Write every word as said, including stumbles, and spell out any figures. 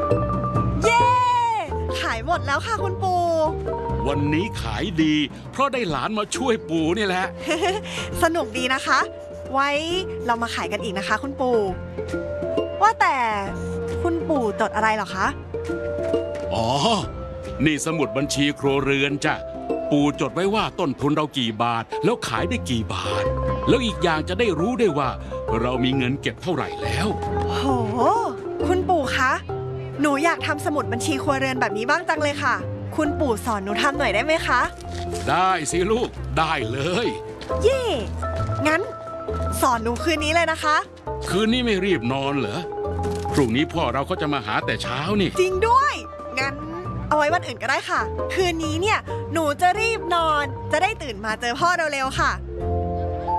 เย้ขายหมดแล้วค่ะคุณปู่วันนี้ขายดีเพราะได้หลานมาช่วยปู่นี่แหละสนุกดีนะคะ ไว้เรามาขายกันอีกนะคะคุณปู่ว่าแต่คุณปู่จดอะไรเหรอคะอ๋อนี่สมุดบัญชีครัวเรือนจ้ะปู่จดไว้ว่าต้นทุนเรากี่บาทแล้วขายได้กี่บาทแล้วอีกอย่างจะได้รู้ได้ว่าเรามีเงินเก็บเท่าไหร่แล้วโหคุณปู่คะหนูอยากทำสมุดบัญชีครัวเรือนแบบนี้บ้างจังเลยค่ะคุณปู่สอนหนูทำหน่อยได้ไหมคะได้สิลูกได้เลยเย่งั้นสอนหนูคืนนี้เลยนะคะคืนนี้ไม่รีบนอนเหรอพรุ่งนี้พ่อเราก็จะมาหาแต่เช้านี่จริงด้วยงั้นเอาไว้วันอื่นก็ได้ค่ะคืนนี้เนี่ยหนูจะรีบนอนจะได้ตื่นมาเจอพ่อเร็วๆค่ะ